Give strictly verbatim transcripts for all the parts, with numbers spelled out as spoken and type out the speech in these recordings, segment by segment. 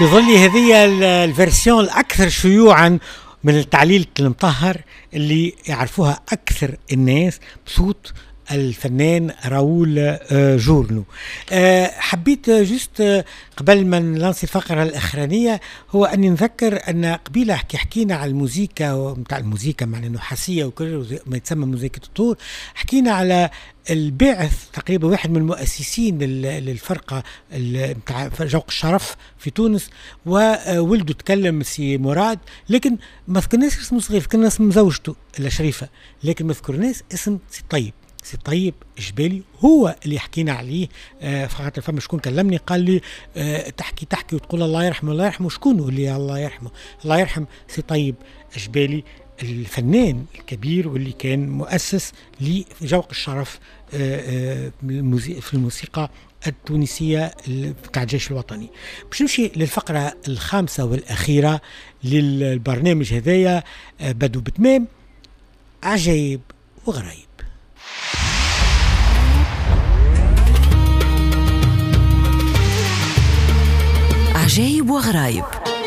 يظل هذه الفيرسيون الأكثر شيوعا من التعليل المطهر اللي يعرفوها أكثر الناس بصوت الفنان راؤول جورنو. حبيت جست قبل ما نلانسي الفقرة الأخرانية هو أني نذكر أن قبيلة حكي حكينا على الموسيقى متاع الموسيقى معنى النحاسية وكل ما يتسمى موسيقى الطور، حكينا على الباعث تقريبا واحد من المؤسسين للفرقة متاع جوق الشرف في تونس، وولده تكلم سي مراد، لكن ما ذكرناش اسمه صغير، ذكرنا اسم زوجته إلا شريفة، لكن ما ذكرناش اسم سي طيب. سي طيب جبالي هو اللي حكينا عليه. آه فقط فما شكون كلمني قال لي آه تحكي تحكي وتقول الله يرحمه الله يرحمه، شكون اللي الله يرحمه؟ الله يرحم سي طيب جبالي الفنان الكبير واللي كان مؤسس لجوق الشرف آه آه في الموسيقى التونسية بتاع الجيش الوطني. باش نمشي للفقرة الخامسة والأخيرة للبرنامج هذايا. آه بدو بتمام عجيب وغريب. عجايب وغرايب.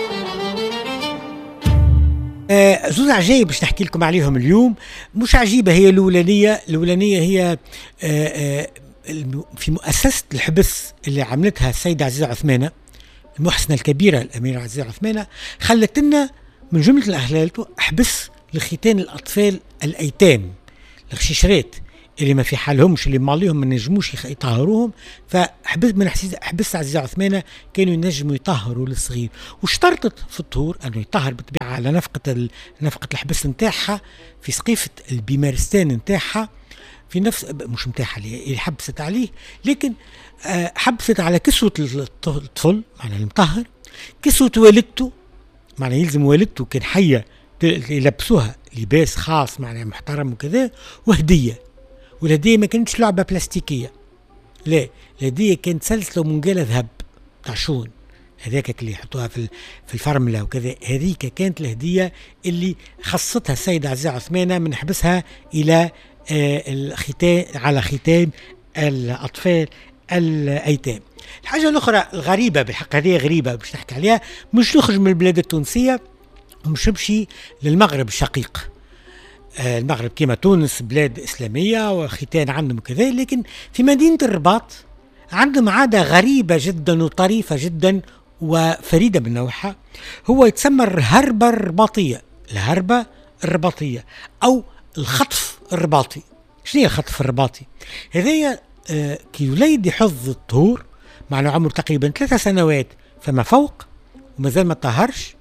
آه زوز عجايب باش نحكي لكم عليهم اليوم. مش عجيبة هي الأولانية، الأولانية هي آه آه في مؤسسة الحبس اللي عملتها السيدة عزيزة عثمانة المحسنة الكبيرة الأميرة عزيزة عثمانة، خلت لنا من جملة الأحلال حبس لختان الأطفال الأيتام الخشيشرات اللي ما في حالهمش اللي ماليهم ما نجموش يطهروهم، فحبس من حبس عزيزة عثمانة كانوا ينجموا يطهروا للصغير، واشترطت في الطهور انه يطهر بالطبيعه على نفقه نفقه الحبس نتاعها في سقيفه البيمارستان نتاعها في نفس مش نتاعها اللي حبست عليه، لكن آه حبست على كسوه الطفل معناها المطهر، كسوه والدته معناها يلزم والدته كان حيه يلبسوها لباس خاص معناها محترم وكذا، وهديه. والهدية ما كانتش لعبة بلاستيكية، لا الهدية كانت سلسلة ومنجلة ذهب تاع شون هذاك اللي يحطوها في في الفرملة وكذا. هذيك كانت الهدية اللي خصتها السيدة عزيزة عثمانة من حبسها إلى آه الختان على ختان الأطفال الأيتام. الحاجة الأخرى الغريبة بالحق هذه غريبة باش نحكي عليها، مش نخرج من البلاد التونسية ومش نمشي للمغرب الشقيق. المغرب كما تونس بلاد إسلامية وختان عندهم كذا، لكن في مدينة الرباط عندهم عادة غريبة جدا وطريفة جدا وفريدة من نوعها، هو يتسمى الهربة الرباطية. الهربة الرباطية أو الخطف الرباطي. شنو هي الخطف الرباطي؟ هذايا آه كي وليد يحظ الطهور معناه عمره تقريبا ثلاثة سنوات فما فوق ومازال ما طهرش،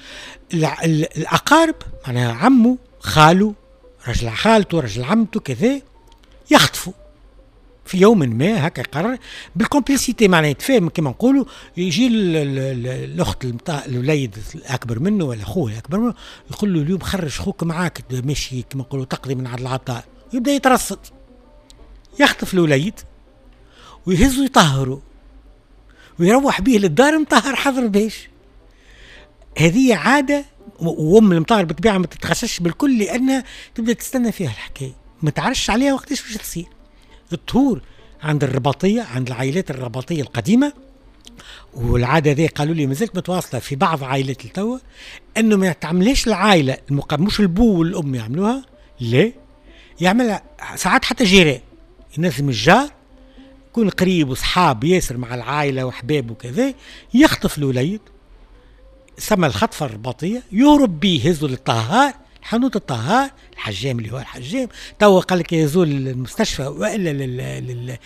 الأقارب معناها عمه خاله رجل خالته رجل عمته كذا يخطفوا في يوم ما هكا يقرر بالكومبليسيتي معناها يتفاهم كما نقولوا، يجي الاخت الوليد الاكبر منه ولا اخوه الاكبر منه يقول له اليوم خرج اخوك معاك ماشي كما نقولوا تقضي من عند العطاء، يبدا يترصد يخطف الوليد ويهزه يطهره ويروح به للدار مطهر حضر بيش. هذه عاده وام المطهر بالطبيعه ما تتخشش بالكل لانها تبدا تستنى فيها الحكايه ما تعرفش عليها وقتاش باش تصير. الطهور عند الرباطيه عند العائلات الرباطيه القديمه، والعاده ذي قالوا لي مازالت متواصله في بعض عائلات التوا، انه ما تعملش العائله المقام مش البو والام يعملوها، لا يعملها ساعات حتى جيران الناس من الجار يكون قريب وصحاب ياسر مع العائله وحباب وكذا، يخطف الوليد سمى الخطفة الرباطية يهرب بيه يهزوا للطهار حانوت الطهار الحجام اللي هو الحجام توا قال لك يهزوا للمستشفى والا لل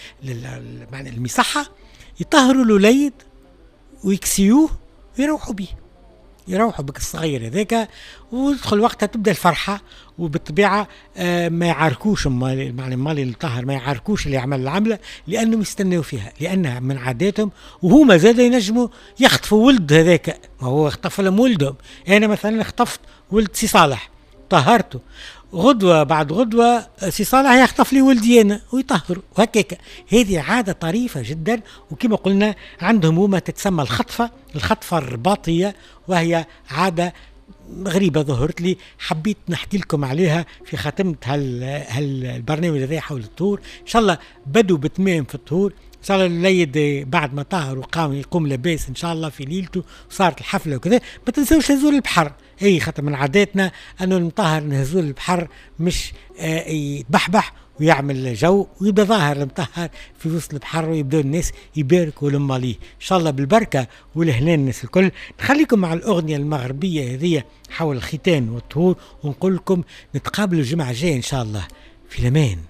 للمصحة يطهروا الوليد ويكسيوه ويروحوا بيه يروحوا بك الصغير هذاك، ويدخل وقتها تبدا الفرحه. وبالطبيعه آه ما يعاركوش مالي مالي الطهر ما يعاركوش اللي عمل العمله لانهم يستنوا فيها لانها من عاداتهم، وهما زاد ينجموا يخطفوا ولد هذاك، ما هو اخطف لهم ولدهم. انا مثلا خطفت ولد سي صالح طهرته، غدوه بعد غدوه سي صالح يخطف لي ولدي انا ويطهروا وهكاك. هذه عاده طريفه جدا، وكما قلنا عندهم هما تتسمى الخطفه الخطفه الرباطيه، وهي عاده غريبة ظهرت لي حبيت نحكي لكم عليها في خاتمة هال هالبرنامج هذا حول الطهور. إن شاء الله بدوا بتمام في الطهور ان شاء الله الليد بعد ما طهر وقام يقوم لاباس ان شاء الله في ليلته وصارت الحفله وكذا. ما تنسوش نزول البحر، اي خاطر من عاداتنا انه المطهر نزول البحر مش آه يتبحبح ويعمل جو ويبدا ظاهر المطهر في وسط البحر ويبداو الناس يباركوا لهم عليه ان شاء الله بالبركه والهنا الناس الكل. نخليكم مع الاغنيه المغربيه هذه حول الختان والطهور، ونقول لكم نتقابلوا الجمعه الجايه ان شاء الله. في الامان.